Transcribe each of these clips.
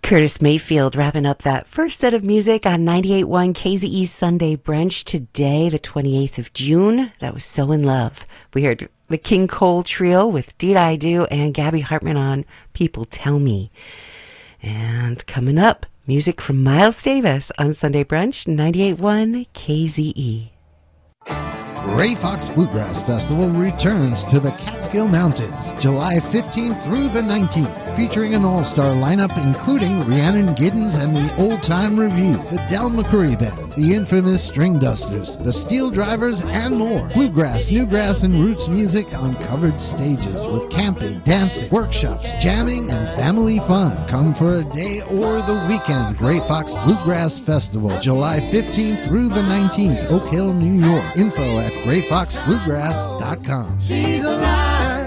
Curtis Mayfield wrapping up that first set of music on 98.1 KZE Sunday Brunch today, the 28th of June. That was So in Love. We heard the King Cole Trio with Did I Do and Gabby Hartman on People Tell Me. And coming up, music from Miles Davis on Sunday Brunch, 98.1 KZE. Gray Fox Bluegrass Festival returns to the Catskill Mountains July 15th through the 19th, featuring an all-star lineup including Rhiannon Giddens and the Old Time Review, the Del McCoury Band, the infamous String Dusters, the Steel Drivers, and more. Bluegrass, newgrass, and roots music on covered stages with camping, dancing, workshops, jamming, and family fun. Come for a day or the weekend. Gray Fox Bluegrass Festival, July 15th through the 19th, Oak Hill, New York. Info at GrayFoxBluegrass.com. She's alive.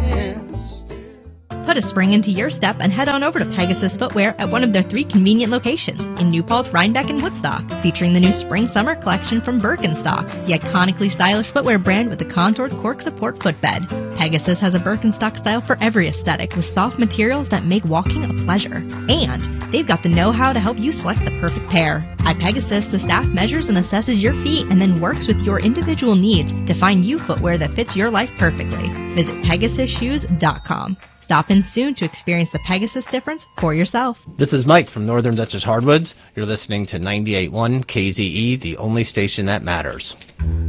Put a spring into your step and head on over to Pegasus Footwear at one of their 3 convenient locations in New Paltz, Rhinebeck, and Woodstock, featuring the new spring-summer collection from Birkenstock, the iconically stylish footwear brand with the contoured cork support footbed. Pegasus has a Birkenstock style for every aesthetic with soft materials that make walking a pleasure. And they've got the know-how to help you select the perfect pair. At Pegasus, the staff measures and assesses your feet and then works with your individual needs to find you footwear that fits your life perfectly. Visit PegasusShoes.com. Stop in soon to experience the Pegasus difference for yourself. This is Mike from Northern Dutchess Hardwoods. You're listening to 98.1 KZE, the only station that matters.